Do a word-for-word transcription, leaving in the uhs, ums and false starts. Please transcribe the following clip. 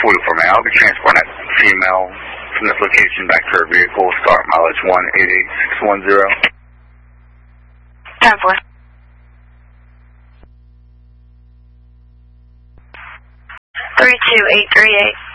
forty-four, man. I'll be transporting that female from this location back to her vehicle. Start mileage one eight eight six one zero. ten four. three two eight three eight.